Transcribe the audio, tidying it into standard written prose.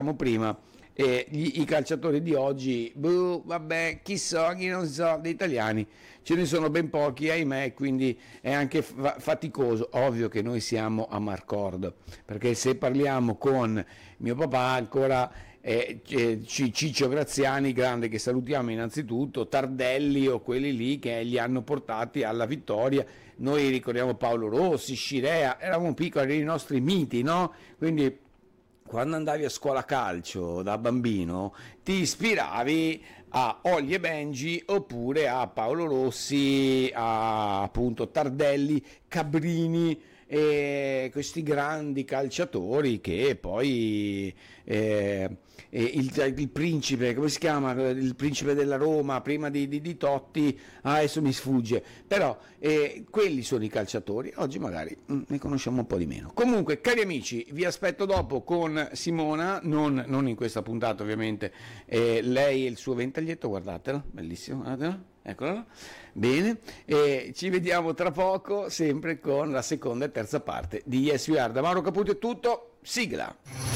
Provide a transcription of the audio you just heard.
prima, i calciatori di oggi, boh, vabbè, chi so, chi non so, degli italiani ce ne sono ben pochi, ahimè, quindi è anche faticoso. Ovvio che noi siamo a Marcord, perché se parliamo con mio papà ancora, Ciccio Graziani, grande, che salutiamo innanzitutto, Tardelli o quelli lì che li hanno portati alla vittoria. Noi ricordiamo Paolo Rossi, Scirea, eravamo piccoli, erano i nostri miti, no? Quindi quando andavi a scuola calcio da bambino ti ispiravi a Olli e Benji oppure a Paolo Rossi, a appunto Tardelli, Cabrini e questi grandi calciatori che poi il principe, come si chiama? Il principe della Roma prima di Totti, adesso mi sfugge, però quelli sono i calciatori, oggi magari ne conosciamo un po' di meno. Comunque, cari amici, vi aspetto dopo con Simona, non in questa puntata ovviamente, lei e il suo ventaglietto, guardatelo, bellissimo, guardatelo. Eccolo, bene, ci vediamo tra poco sempre con la seconda e terza parte di Yes We Are. Da Mauro Caputo è tutto, sigla.